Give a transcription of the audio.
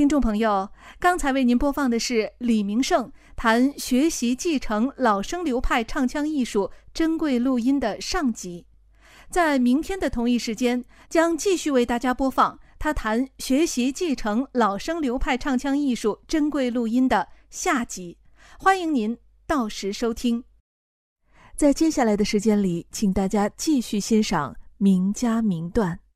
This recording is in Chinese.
听众朋友，刚才为您播放的是李明胜谈学习继承老生流派唱腔艺术珍贵录音的上集。在明天的同一时间，将继续为大家播放他谈学习继承老生流派唱腔艺术珍贵录音的下集。欢迎您到时收听。在接下来的时间里，请大家继续欣赏名家名段。